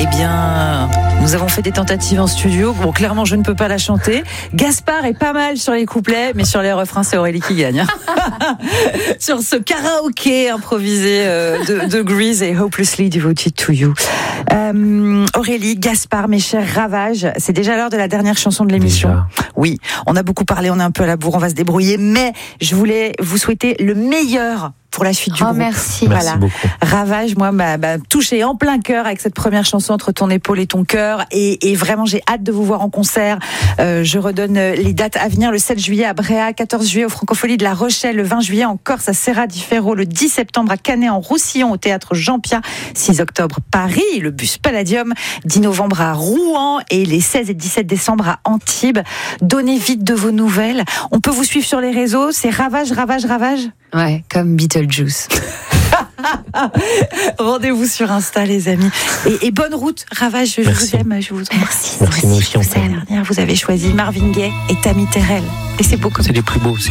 Eh bien, nous avons fait des tentatives en studio. Bon, clairement, je ne peux pas la chanter. Gaspard est pas mal sur les couplets, mais sur les refrains, c'est Aurélie qui gagne. Sur ce karaoké improvisé de Grease et Hopelessly Devoted to You. Aurélie, Gaspard, mes chers Ravages, c'est déjà l'heure de la dernière chanson de l'émission. Déjà. Oui, on a beaucoup parlé, on est un peu à la bourre, on va se débrouiller, mais je voulais vous souhaiter le meilleur pour la suite du groupe. Merci. Merci beaucoup. Ravage, moi, m'a touché en plein cœur avec cette première chanson Entre ton épaule et ton cœur. Et vraiment, j'ai hâte de vous voir en concert. Je redonne les dates à venir. Le 7 juillet à Bréa, 14 juillet au Francophonie de La Rochelle, le 20 juillet en Corse à Serra di Ferro, le 10 septembre à Canet en Roussillon au théâtre Jean-Pia, 6 octobre Paris, le bus Palladium, 10 novembre à Rouen et les 16 et 17 décembre à Antibes. Donnez vite de vos nouvelles. On peut vous suivre sur les réseaux. C'est Ravage. Ouais, comme Beetlejuice. Rendez-vous sur Insta, les amis. Et bonne route, Ravage. Je vous aime, je vous embrasse. Merci, nous aussi, on Vous avez choisi Marvin Gaye et Tammy Terrell. Et c'est beau comme C'est les plus beaux aussi.